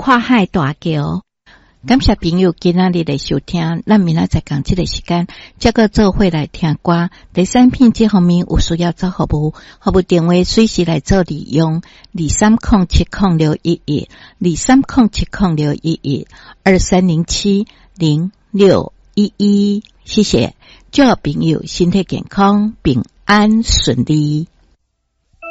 跨海大桥。感谢朋友今仔日的收听，咱明仔载讲这个时间，再个做伙来听歌。第三片这方面有需要做服务电话随时来做利用23070611 23070611 23070611，谢谢。祝朋友身体健康，平安顺利。